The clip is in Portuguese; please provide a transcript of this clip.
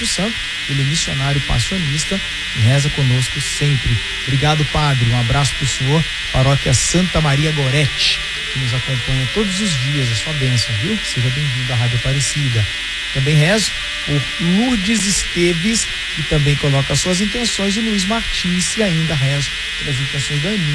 Santo, ele é missionário passionista e reza conosco sempre. Obrigado, padre, um abraço pro senhor, paróquia Santa Maria Gorete, que nos acompanha todos os dias, a sua bênção, viu? Seja bem-vindo à Rádio Aparecida. Também rezo por Lourdes Esteves, que também coloca suas intenções, e Luiz Martins, e ainda rezo pelas intenções da Aninha.